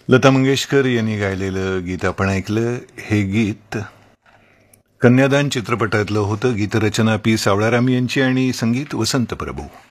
लता मंगेशकर यांनी गायलेलं गीत आपण ऐकलं. हे गीत कन्यादान चित्रपटातलं होतं. गीतरचना पी. सावळाराम यांची आणि संगीत वसंत प्रभू.